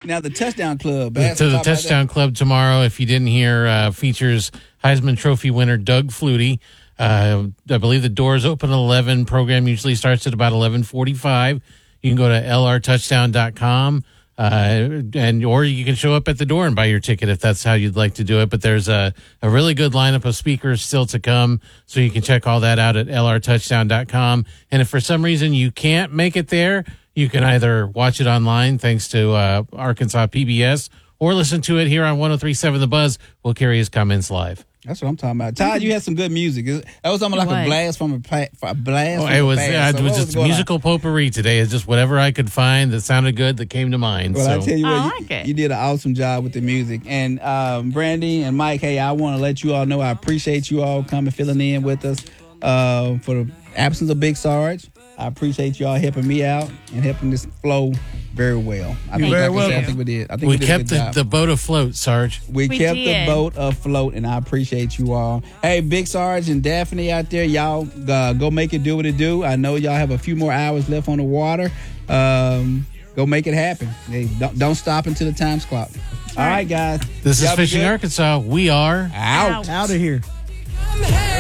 Now the Touchdown Club. To the Touchdown Club tomorrow, if you didn't hear, features Heisman Trophy winner Doug Flutie. I believe the doors open at 11. Program usually starts at about 11:45. You can go to lrtouchdown.com. Or you can show up at the door and buy your ticket if that's how you'd like to do it. But there's a really good lineup of speakers still to come, so you can check all that out at lrtouchdown.com. And if for some reason you can't make it there, you can either watch it online thanks to Arkansas PBS or listen to it here on 103.7 The Buzz. We'll carry his comments live. That's what I'm talking about. Todd, you had some good music. That was almost like a blast from a blast. It was just musical potpourri today. It's just whatever I could find that sounded good that came to mind. Well, I tell you what, like you did an awesome job with the music. And Brandy and Mike, hey, I want to let you all know I appreciate you all coming, filling in with us for the absence of Big Sarge. I appreciate you all helping me out and helping this flow very well. I think we did. We kept the boat afloat, Sarge. We kept the boat afloat, and I appreciate you all. Hey, Big Sarge and Daphne out there, y'all go make it do what it do. I know y'all have a few more hours left on the water. Go make it happen. Hey, don't stop until the time's clock. All right, guys. This is Fishing Arkansas. We are out of here.